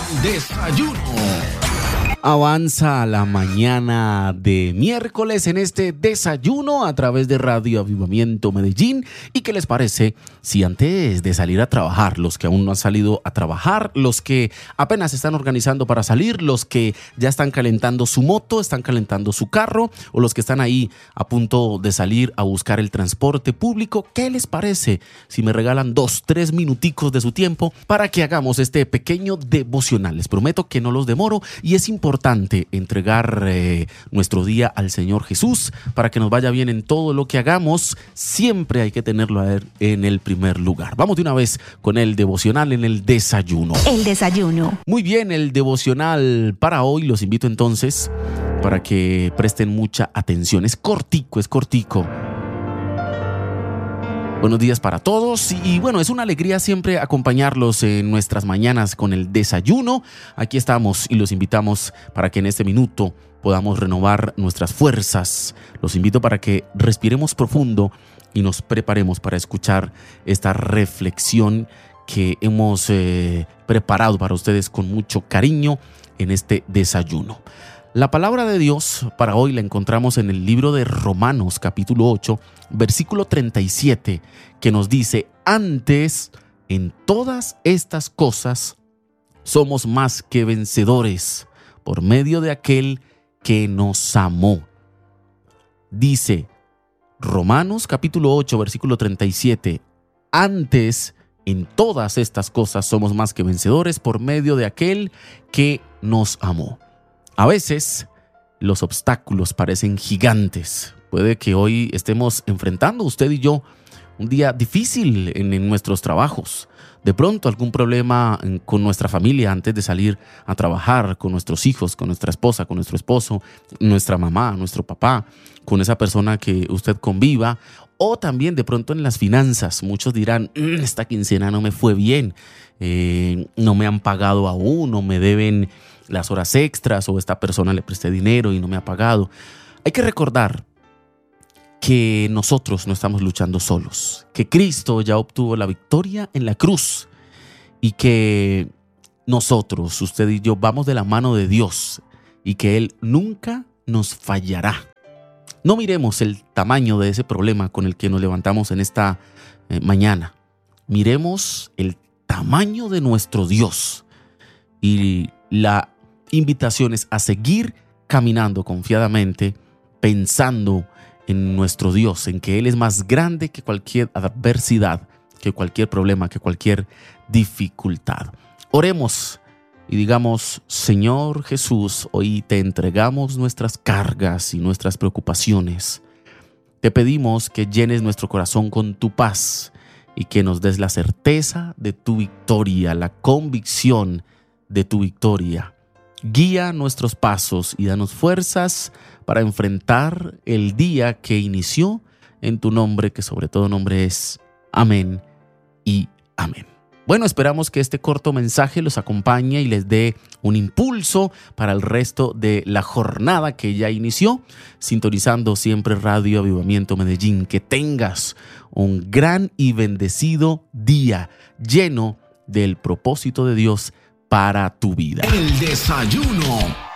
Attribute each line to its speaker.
Speaker 1: Desayuno.
Speaker 2: Avanza la mañana de miércoles en este desayuno a través de Radio Avivamiento Medellín. ¿Y qué les parece si antes de salir a trabajar, los que aún no han salido a trabajar, los que apenas se están organizando para salir, los que ya están calentando su moto, están calentando su carro, o los que están ahí a punto de salir a buscar el transporte público, qué les parece si me regalan 2-3 minuticos de su tiempo para que hagamos este pequeño devocional? Les prometo que no los demoro y es importante entregar nuestro día al Señor Jesús para que nos vaya bien en todo lo que hagamos. Siempre hay que tenerlo a él en el primer lugar. Vamos de una vez con el devocional en el desayuno.
Speaker 3: El desayuno.
Speaker 2: Muy bien, el devocional para hoy. Los invito entonces para que presten mucha atención. Es cortico. Buenos días para todos y bueno, es una alegría siempre acompañarlos en nuestras mañanas con el desayuno. Aquí estamos y los invitamos para que en este minuto podamos renovar nuestras fuerzas. Los invito para que respiremos profundo y nos preparemos para escuchar esta reflexión que hemos preparado para ustedes con mucho cariño en este desayuno. La palabra de Dios para hoy la encontramos en el libro de Romanos, capítulo 8, versículo 37, que nos dice: antes, en todas estas cosas, somos más que vencedores por medio de aquel que nos amó. Dice Romanos, capítulo 8, versículo 37, antes, en todas estas cosas, somos más que vencedores por medio de aquel que nos amó. A veces los obstáculos parecen gigantes. Puede que hoy estemos enfrentando usted y yo un día difícil en nuestros trabajos. De pronto algún problema con nuestra familia antes de salir a trabajar, con nuestros hijos, con nuestra esposa, con nuestro esposo, nuestra mamá, nuestro papá, con esa persona que usted conviva. O también de pronto en las finanzas. Muchos dirán, esta quincena no me fue bien, no me han pagado aún, no me deben las horas extras, o esta persona le presté dinero y no me ha pagado. Hay que recordar que nosotros no estamos luchando solos, que Cristo ya obtuvo la victoria en la cruz y que nosotros, usted y yo, vamos de la mano de Dios y que Él nunca nos fallará. No miremos el tamaño de ese problema con el que nos levantamos en esta mañana. Miremos el tamaño de nuestro Dios y la invitación es a seguir caminando confiadamente, pensando en nuestro Dios, en que Él es más grande que cualquier adversidad, que cualquier problema, que cualquier dificultad. Oremos y digamos: Señor Jesús, hoy te entregamos nuestras cargas y nuestras preocupaciones. Te pedimos que llenes nuestro corazón con tu paz y que nos des la certeza de tu victoria, la convicción de tu victoria. Guía nuestros pasos y danos fuerzas para enfrentar el día que inició, en tu nombre, que sobre todo nombre es. Amén y amén. Bueno, esperamos que este corto mensaje los acompañe y les dé un impulso para el resto de la jornada que ya inició, sintonizando siempre Radio Avivamiento Medellín. Que tengas un gran y bendecido día lleno del propósito de Dios para tu vida.
Speaker 1: El desayuno.